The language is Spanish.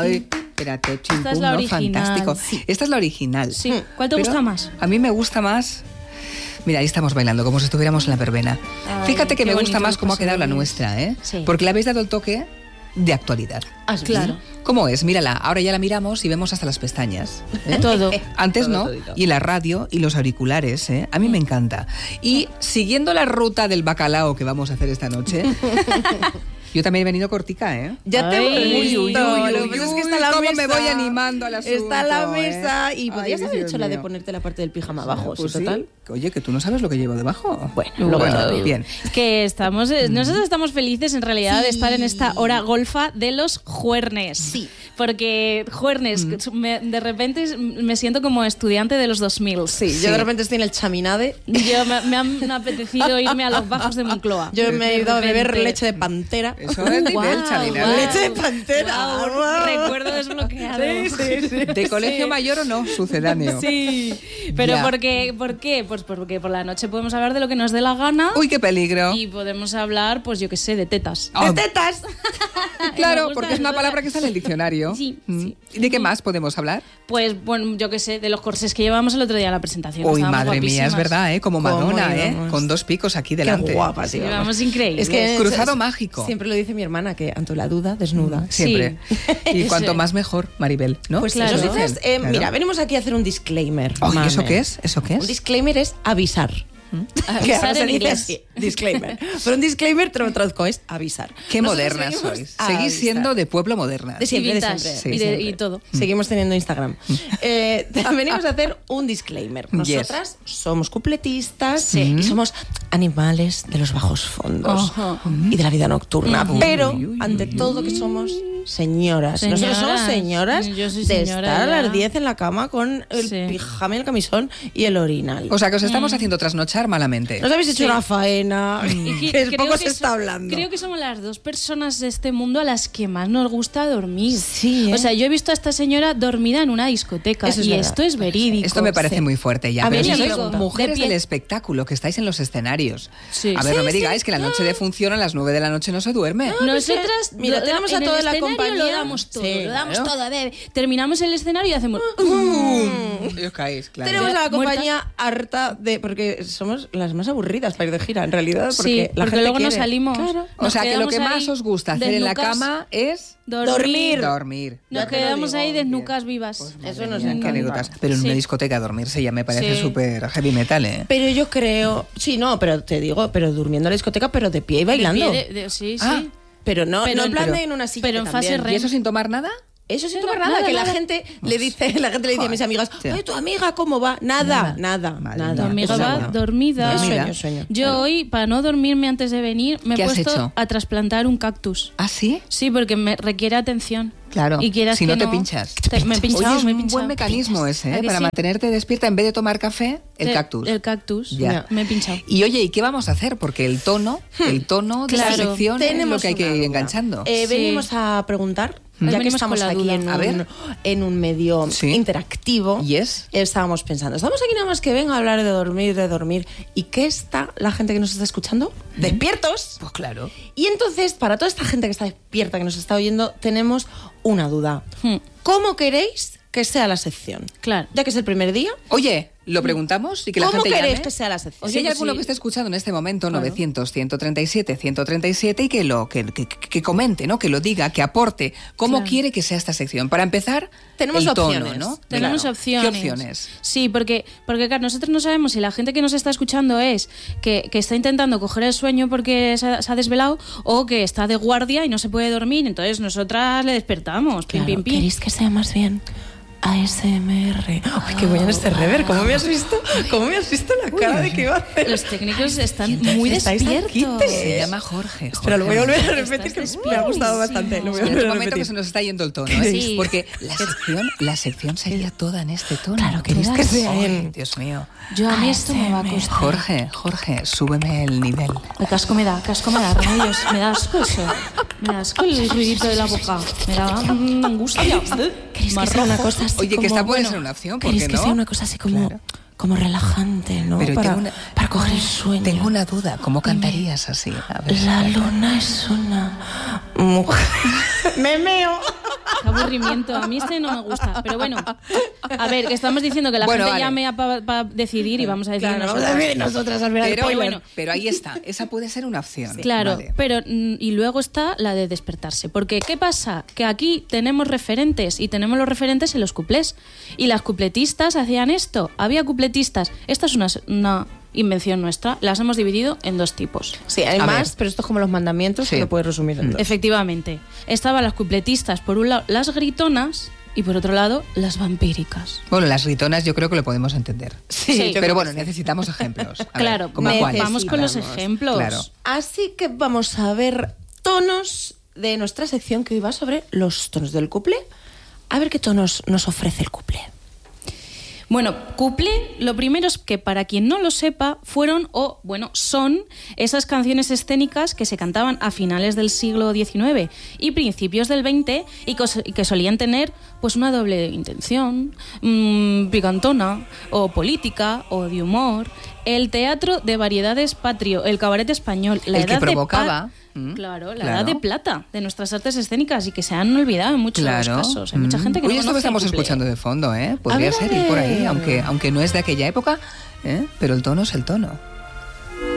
Ay, espérate, chimpum, Esta es la ¿no? original. Fantástico. Sí. Esta es la original. Sí. ¿Cuál te Pero gusta más? A mí me gusta más... Mira, ahí estamos bailando, como si estuviéramos en la verbena. Ay, Fíjate que qué me gusta bonito más los cómo ha quedado la pasodobles. nuestra, ¿eh? Sí. Porque le habéis dado el toque de actualidad. Claro. ¿Cómo es? Mírala, ahora ya la miramos y vemos hasta las pestañas. ¿eh? Todo. Antes Todo, no, todito. y la radio y los auriculares, ¿eh? A mí me encanta. Y siguiendo la ruta del bacalao que vamos a hacer esta noche, yo también he venido cortica, ¿eh? Ya te hemos Ay, visto. uy, Lo que pasa es que está la cómo mesa. me voy animando al asunto, Está la ¿eh? mesa y podrías Ay, haber Dios hecho la de mío. ponerte la parte del pijama abajo, Pues sí, total. Oye, que tú no sabes lo que llevo debajo. Bueno, luego te lo digo. bien. Que estamos, nosotros estamos felices en realidad de estar en esta hora golfa de los juernes. Sí. Porque juernes, de repente me siento como estudiante de los 2000. Sí, yo de repente estoy en el chaminade. Yo me han apetecido irme a los bajos de Moncloa. Yo me he ido a beber repente. leche de pantera. Eso es nivel, Guau, Chavina. guau. Leche de pantera. Guau, Guau. recuerdo desbloqueado. ¿De colegio mayor o no? Sucedáneo. Sí, pero Ya. ¿por qué? Pues porque por la noche podemos hablar de lo que nos dé la gana Uy, qué peligro. y podemos hablar, pues yo qué sé, de tetas. Ah, ¡De tetas! Me claro, gusta, porque es me una gusta. palabra que está en el diccionario. Sí, Mm. sí. ¿Y de qué más podemos hablar? Pues bueno, yo qué sé, de los corsés que llevamos el otro día en la presentación. Uy, Estábamos madre mía, es guapísimas. verdad, ¿eh? Como Madonna, ¿Cómo ¿eh? íbamos? Con dos picos aquí delante. Qué guapa, Sí, sí, vamos increíbles. Es que Cruzado mágico. Siempre lo dice mi hermana, que ante la duda, desnuda. Siempre. Y cuanto Sí. más mejor, Maribel, ¿no? Pues Claro. eso dices, Claro. mira, venimos aquí a hacer un disclaimer. Ay, mame. ¿eso qué es? ¿Eso qué Un es? disclaimer es avisar. Que Avisar ahora se en dice inglés. así, disclaimer. Pero un disclaimer, te lo traduzco, es avisar. Qué Nosotros modernas venimos sois. a Seguís avisar. siendo de pueblo moderna. De siempre, Y de vintage, siempre. Sí, y, siempre. y todo. Seguimos teniendo Instagram. Venimos a hacer un disclaimer. Yes. Nosotras somos cupletistas Sí. y somos animales de los bajos fondos Ajá. y de la vida nocturna. Pero, Uy, uy, ante uy, todo, que somos señoras. Nosotros somos señoras Yo soy de señora estar a ya. las 10 en la cama con el Sí. pijama y el camisón y el orinal. O sea, que os estamos haciendo trasnochar malamente. Nos habéis hecho Sí. una faena. Y Que creo poco que se está hablando. Creo que somos las dos personas de este mundo a las que más nos gusta dormir. Sí, ¿eh? O sea, yo he visto a esta señora dormida en una discoteca Eso es y verdad. esto es verídico. Esto me parece Sí. muy fuerte ya. A Pero ver, si yo sois digo, mujeres de pie. del espectáculo, que estáis en los escenarios. Sí. A ver, Sí, no me sí. digáis que la noche de función a las 9 de la noche no se duerme. Nosotras Mira, lo- tenemos a en el toda la escenario compañía. lo damos todo, Sí, lo damos claro. todo, bebé. Terminamos el escenario y hacemos Y os caéis, claro. Tenemos a la Muertas. compañía harta de... Porque somos las más aburridas para ir de gira, en realidad. Porque sí, la porque gente luego no quiere. salimos. Claro. O Nos sea, que lo quedamos que más ahí os gusta hacer en la desnucas, cama es dormir. dormir. Nos Ya te lo quedamos digo, ahí bien. desnucas vivas. Eso nos Qué encanta. anécdotas. Pero en una Sí. discoteca dormirse ya me parece Sí. súper heavy metal, ¿eh? Pero yo creo... Sí, no, pero te digo, pero durmiendo en la discoteca, pero de pie y bailando. De pie, sí, Ah, sí. Pero no, Pero no en plan pero- de en una silla. pero que en fase también. REM. ¿Y eso sin tomar nada? Eso sin Pero tomar nada, nada, que nada. la gente le dice a mis amigas, Sí. oye, tu amiga, ¿cómo va? Nada, nada, Madre nada. mía. Tu amiga Eso va no. dormida. Es Dormida. sueño. Yo Claro. hoy, para no dormirme antes de venir, me he ¿Qué has puesto hecho? a trasplantar un cactus. ¿Ah, sí? Sí, porque me requiere atención. Claro. Y quieras Si que no te pinchas. Me he pinchado, Oye, es me he un pinchado. buen mecanismo ese, ¿A ¿eh? que Para sí? mantenerte despierta en vez de tomar café, el cactus. El cactus. Ya. Me he pinchado. Y oye, ¿y qué vamos a hacer? Porque el tono de Claro. la sección es lo Tenemos que hay que una ir duda. enganchando. Sí. Venimos a preguntar, Hoy ya que venimos estamos con la aquí duda. A ver. en un medio Sí. interactivo. Yes. Estábamos pensando, estamos aquí nada más que venga a hablar de dormir. ¿Y qué está la gente que nos está escuchando? Despiertos. Pues claro. Y entonces, para toda esta gente que está despierta, que nos está oyendo, tenemos una duda. Hmm. ¿Cómo queréis que sea la sección? Claro. Ya que es el primer día, Oye, lo preguntamos y que la ¿cómo gente queréis llame. que sea la sección? Si hay pues alguno sí. que esté escuchando en este momento, Claro. 900-137-137 y que comente, ¿no? Que lo diga, que aporte cómo Claro. quiere que sea esta sección. Para empezar, Tenemos el tono, opciones. ¿no? Tenemos Claro. opciones. ¿Qué opciones? Sí, porque claro, nosotros no sabemos si la gente que nos está escuchando es que está intentando coger el sueño porque se ha desvelado o que está de guardia y no se puede dormir. Entonces nosotras le despertamos. Pim, Claro, pim, pim. ¿queréis que sea más bien ASMR? Ay, qué bueno este rever. ¿Cómo me has visto? ¿Cómo me has visto la cara de que iba a hacer? Los técnicos están muy estáis despiertos. quites. Se llama Jorge. Espera, lo voy a volver a Estás repetir, que me ha despiertísimo. gustado bastante. Lo voy a En volver este a momento que repetir. se nos está yendo el tono, ¿eh? Sí. Porque la sección sería toda en este tono. Claro, queréis que sea Ay, en... Dios mío. Yo a mí esto me va a costar. Jorge, súbeme el nivel. El casco me da, remedios. Me da asco eso. Me da asco el ruidito de la boca. Me da angustia. ¿Queréis que Más sea una rojo. cosa así Oye, que como... esta puede bueno, ser una opción, ¿por ¿queréis qué que no? sea una cosa así como... Claro. Como relajante, ¿no? Pero para, tengo una- para coger el sueño. Tengo una duda, ¿cómo cantarías así? A ver. La luna es una mujer... ¡Me meo! Qué aburrimiento. A mí este no me gusta. Pero bueno, a ver, que estamos diciendo que la gente llame para decidir y vamos a decir nosotras al ver pero ahí está. Esa puede ser una opción. Sí. Claro, vale. Pero y luego está la de despertarse. Porque ¿qué pasa? Que aquí tenemos referentes y tenemos los referentes en los cuplés. Y las cupletistas hacían esto. Había cupletistas. Esta es una invención nuestra. Las hemos dividido en 2 tipos. Sí, hay más, pero esto es como los mandamientos, que lo puedes resumir en 2. Efectivamente. Estaban las cupletistas, por un lado, las gritonas, y por otro lado, las vampíricas. Bueno, las gritonas yo creo que lo podemos entender. Sí, pero bueno, necesitamos ejemplos. Claro, vamos con los ejemplos. Claro. Así que vamos a ver tonos de nuestra sección que hoy va sobre los tonos del cuplé. A ver qué tonos nos ofrece el cuplé. Bueno, cuplé, lo primero es que para quien no lo sepa, son esas canciones escénicas que se cantaban a finales del siglo XIX y principios del XX y que solían tener pues una doble intención, picantona, o política, o de humor. El teatro de variedades patrio, el cabaret español, la edad que provocaba... Claro, la edad de plata de nuestras artes escénicas y que se han olvidado en muchos casos. Hay mucha gente que no esto que conoce estamos el cuplé. Escuchando de fondo, podría ser ir por ahí, aunque no es de aquella época, pero el tono es el tono.